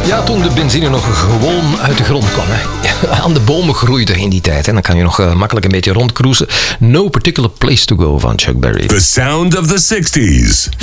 Ja, toen de benzine nog gewoon uit de grond kwam. Hè. Aan de bomen groeide in die tijd. En dan kan je nog makkelijk een beetje rondcruisen. No Particular Place to Go van Chuck Berry. The sound of the 60s.